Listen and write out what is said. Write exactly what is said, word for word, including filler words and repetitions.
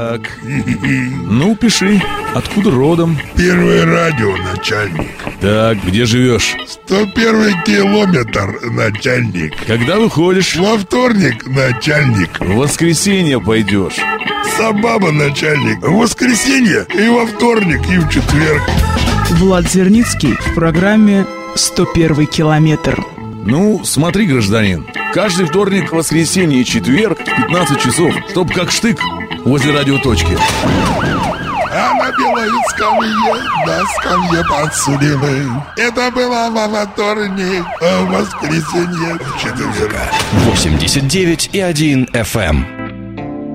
Так. Ну, пиши. Откуда родом? Первое радио, начальник. Так, где живешь? сто первый километр, начальник. Когда выходишь? Во вторник, начальник. В воскресенье пойдешь. Собаба, начальник. В воскресенье и во вторник, и в четверг. Влад Зерницкий в программе «сто первый километр». Ну, смотри, гражданин, каждый вторник, воскресенье и четверг в пятнадцать часов, чтоб как штык возле радиоточки. А на белой скамье, на скамье подсудимый. Это было во вторник, а в воскресенье в четверг. восемьдесят девять и один эф эм.